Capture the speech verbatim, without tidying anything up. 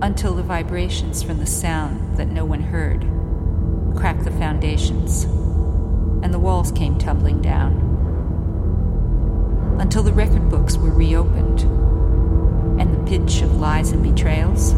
until the vibrations from the sound that no one heard cracked the foundations, and the walls came tumbling down, until the record books were reopened, and the pitch of lies and betrayals